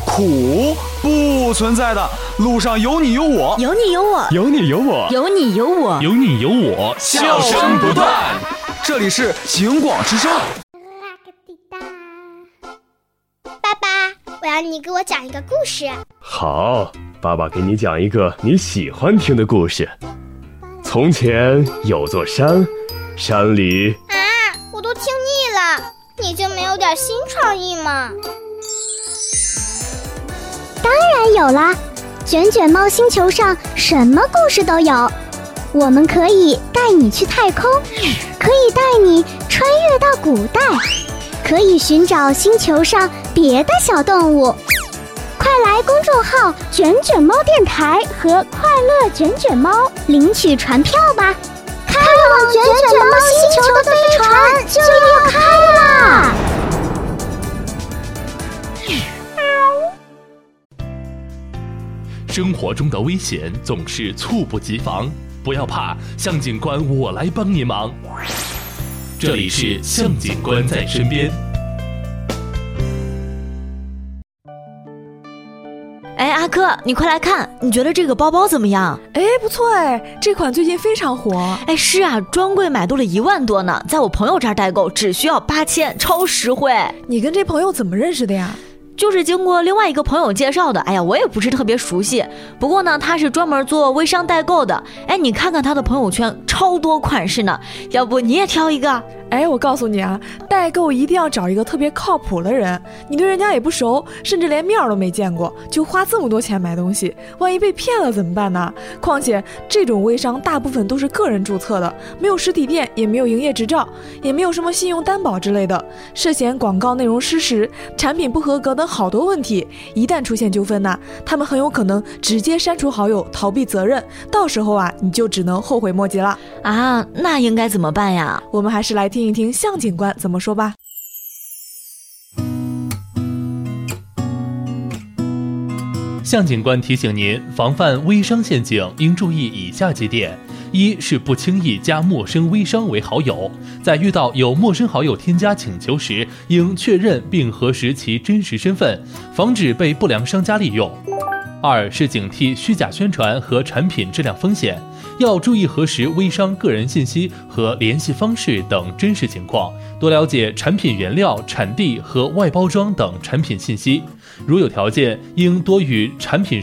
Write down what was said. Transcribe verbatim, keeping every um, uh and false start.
苦，不存在的。路上有你有我， 有你有我， 有你有我， 有你有我， 有你有我， 笑声不断。这里是警广之声。 爸爸，我要你给我讲一个故事。 好，爸爸给你讲一个你喜欢听的故事。从前有座山，山里…… 啊，我都听腻了，你就没有点新创意吗？ 当然有啦，卷卷猫星球上什么故事都有。我们可以带你去太空，可以带你穿越到古代，可以寻找星球上别的小动物。快来公众号卷卷猫电台和快乐卷卷猫领取船票吧，开往卷卷猫星球的飞船就要开啦！ 生活中的危险总是猝不及防，不要怕，向警官我来帮你忙。这里是向警官在身边。 哎，阿珂，你快来看，你觉得这个包包怎么样？ 哎，不错哎，这款最近非常火。 哎，是啊，专柜买多了一万多呢，在我朋友这儿代购只需要八千，超实惠。 你跟这朋友怎么认识的呀？ 就是经过另外一个朋友介绍的。哎呀，我也不是特别熟悉，不过呢，他是专门做微商代购的。哎，你看看他的朋友圈，超多款式呢，要不你也挑一个？ 哎，我告诉你啊，代购一定要找一个特别靠谱的人，你对人家也不熟，甚至连面都没见过，就花这么多钱买东西，万一被骗了怎么办呢？况且这种微商大部分都是个人注册的，没有实体店，也没有营业执照，也没有什么信用担保之类的，涉嫌广告内容失实、产品不合格等好多问题。一旦出现纠纷呢，他们很有可能直接删除好友，逃避责任，到时候啊，你就只能后悔莫及了啊！那应该怎么办呀？ 我们还是来听一听向警官怎么说吧。 向警官提醒您，防范微商陷阱应注意以下几点：一是不轻易加陌生微商为好友，在遇到有陌生好友添加请求时，应确认并核实其真实身份，防止被不良商家利用。二是警惕虚假宣传和产品质量风险，要注意核实微商个人信息和联系方式等真实情况，多了解产品原料、产地和外包装等产品信息。如有条件，应多与产品